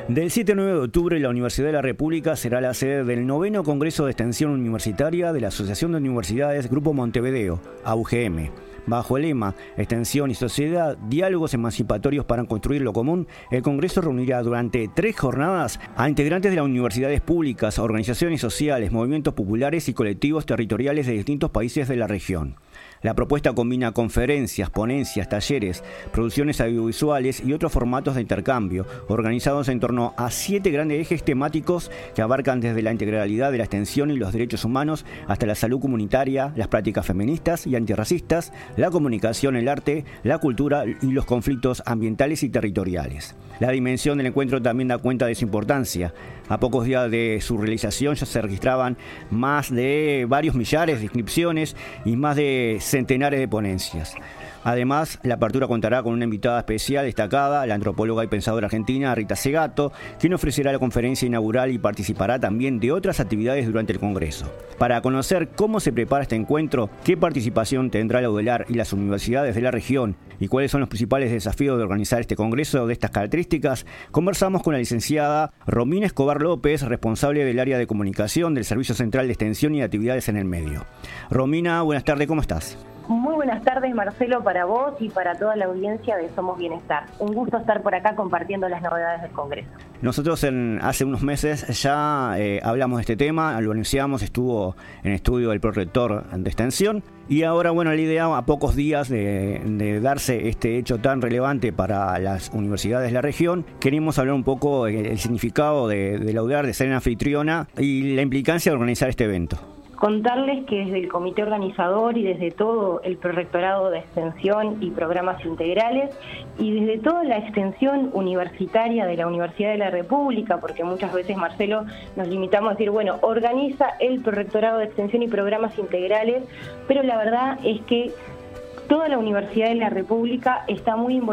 Del 7 al 9 de octubre, la Universidad de la República será la sede del 9º Congreso de Extensión Universitaria de la Asociación de Universidades Grupo Montevideo, AUGM. Bajo el lema Extensión y Sociedad, Diálogos Emancipatorios para Construir lo Común, el Congreso reunirá durante 3 jornadas a integrantes de las universidades públicas, organizaciones sociales, movimientos populares y colectivos territoriales de distintos países de la región. La propuesta combina conferencias, ponencias, talleres, producciones audiovisuales y otros formatos de intercambio, organizados en torno a 7 grandes ejes temáticos que abarcan desde la integralidad de la extensión y los derechos humanos hasta la salud comunitaria, las prácticas feministas y antirracistas, la comunicación, el arte, la cultura y los conflictos ambientales y territoriales. La dimensión del encuentro también da cuenta de su importancia. A pocos días de su realización ya se registraban más de varios millares de inscripciones y más de centenares de ponencias. Además, la apertura contará con una invitada especial destacada, la antropóloga y pensadora argentina Rita Segato, quien ofrecerá la conferencia inaugural y participará también de otras actividades durante el Congreso. Para conocer cómo se prepara este encuentro, qué participación tendrá la UDELAR y las universidades de la región y cuáles son los principales desafíos de organizar este Congreso de estas características, conversamos con la licenciada Romina Escobar López, responsable del área de comunicación del Servicio Central de Extensión y Actividades en el Medio. Romina, buenas tardes, ¿cómo estás? Muy buenas tardes, Marcelo, para vos y para toda la audiencia de Somos Bienestar. Un gusto estar por acá compartiendo las novedades del Congreso. Nosotros hace unos meses ya hablamos de este tema, lo anunciamos, estuvo en estudio el prorector de Extensión y ahora, bueno, la idea a pocos días de darse este hecho tan relevante para las universidades de la región, queremos hablar un poco del significado de la UDELAR, de ser anfitriona y la implicancia de organizar este evento. Contarles que desde el comité organizador y desde todo el prorectorado de extensión y programas integrales y desde toda la extensión universitaria de la Universidad de la República, porque muchas veces, Marcelo, nos limitamos a decir, bueno, organiza el prorectorado de extensión y programas integrales, pero la verdad es que toda la Universidad de la República está muy involucrada